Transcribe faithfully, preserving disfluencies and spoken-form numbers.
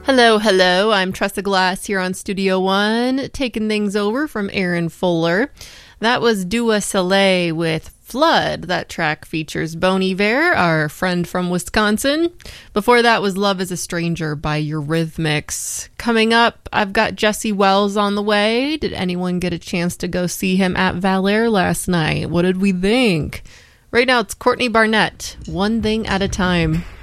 Hello, hello. I'm Tressa Glass here on Studio One, taking things over from Aaron Fuller. That was Dua Soleil with Flood. That track features Bon Iver, our friend from Wisconsin. Before that was Love is a Stranger by Eurythmics. Coming up, I've got Jesse Wells on the way. Did anyone get a chance to go see him at Valère last night? What did we think? Right now, it's Courtney Barnett, One Thing at a Time.